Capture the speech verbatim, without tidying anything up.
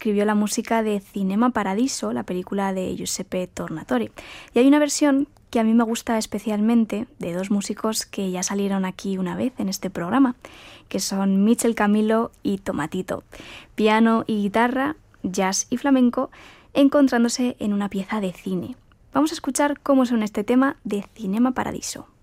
escribió la música de Cinema Paradiso, la película de Giuseppe Tornatore. Y hay una versión que a mí me gusta especialmente de dos músicos que ya salieron aquí una vez en este programa, que son Michel Camilo y Tomatito. Piano y guitarra, jazz y flamenco, encontrándose en una pieza de cine. Vamos a escuchar cómo suena este tema de Cinema Paradiso.